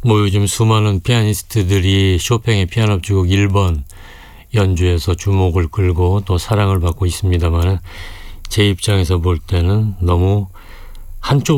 뭐 요즘 수많은 피아니스트들이 쇼팽의 피아노 합주곡 1번 연주해서 주목을 끌고 또 사랑을 받고 있습니다만 제 입장에서 볼 때는 너무 한쪽